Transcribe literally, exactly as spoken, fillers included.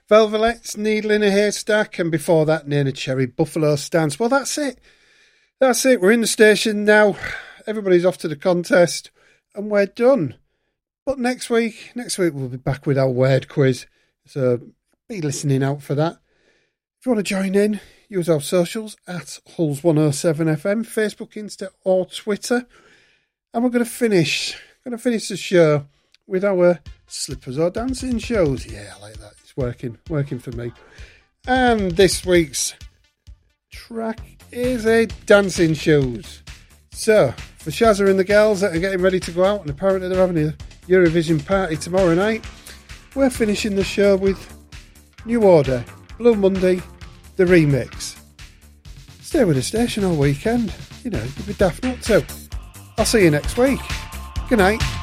Velvets, Needle in a Haystack, and before that, Neneh Cherry, Buffalo Stance. Well, that's it. That's it. We're in the station now. Everybody's off to the contest, and we're done. But next week, next week we'll be back with our word quiz. So be listening out for that. If you want to join in, use our socials at Hulls one oh seven F M, Facebook, Insta, or Twitter. And we're going to finish, going to finish the show with our slippers or dancing shows. Yeah, I like that. It's working, working for me. And this week's track is a dancing shoes. So, for Shazza and the girls that are getting ready to go out, and apparently they're having a Eurovision party tomorrow night, we're finishing the show with New Order, Blue Monday, the remix. Stay with the station all weekend. You know, you'd be daft not to. I'll see you next week. Good night.